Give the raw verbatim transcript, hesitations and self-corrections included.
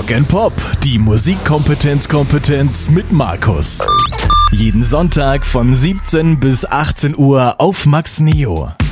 Rock and Pop, die Musikkompetenz-Kompetenz mit Markus. Jeden Sonntag von siebzehn bis achtzehn Uhr auf Max Neo.